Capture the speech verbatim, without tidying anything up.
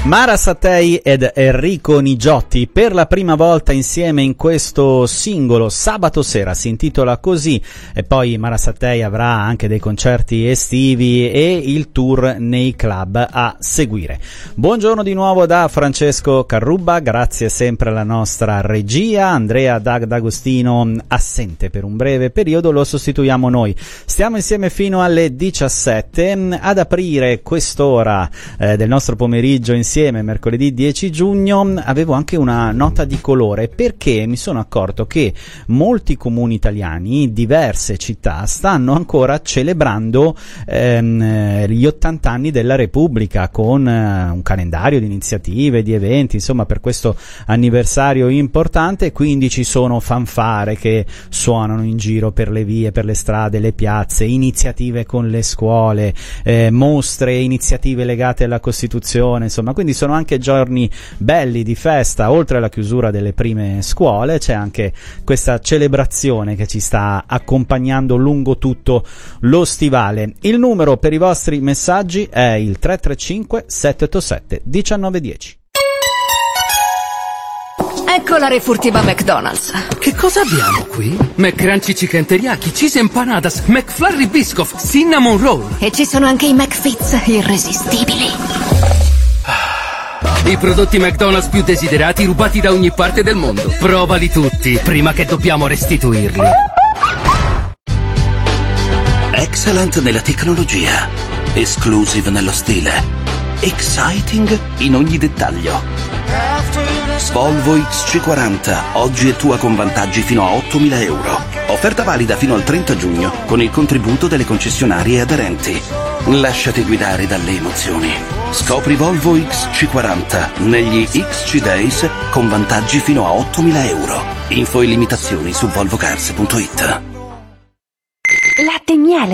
Mara Sattei ed Enrico Nigiotti per la prima volta insieme in questo singolo Sabato sera, si intitola così, e poi Mara Sattei avrà anche dei concerti estivi e il tour nei club a seguire. Buongiorno di nuovo da Francesco Carrubba, grazie sempre alla nostra regia. Andrea D'Agostino assente per un breve periodo, lo sostituiamo noi. Stiamo insieme fino alle diciassette. Ad aprire quest'ora eh, del nostro pomeriggio insieme mercoledì dieci giugno avevo anche una nota di colore, perché mi sono accorto che molti comuni italiani, diverse città, stanno ancora celebrando ehm, gli ottanta anni della Repubblica con eh, un calendario di iniziative, di eventi, insomma, per questo anniversario importante. Quindi ci sono fanfare che suonano in giro per le vie, per le strade, le piazze, iniziative con le scuole, eh, mostre, iniziative legate alla Costituzione, insomma. Quindi sono anche giorni belli di festa. Oltre alla chiusura delle prime scuole c'è anche questa celebrazione che ci sta accompagnando lungo tutto lo stivale. Il numero per i vostri messaggi è il tre tre cinque sette otto sette uno nove uno zero. Ecco la refurtiva McDonald's. Che cosa abbiamo qui? McCrunchy Chicken Teriyaki, Cheese Empanadas, McFlurry Biscoff, Cinnamon Roll. E ci sono anche i McFits irresistibili. I prodotti McDonald's più desiderati rubati da ogni parte del mondo. Provali tutti, prima che dobbiamo restituirli. Excellent nella tecnologia, exclusive nello stile, exciting in ogni dettaglio. Volvo X C quaranta, oggi è tua con vantaggi fino a ottomila euro. Offerta valida fino al trenta giugno con il contributo delle concessionarie aderenti. Lasciati guidare dalle emozioni. Scopri Volvo X C quaranta negli X C Days con vantaggi fino a ottomila euro. Info e limitazioni su volvocars punto it. Latte miele.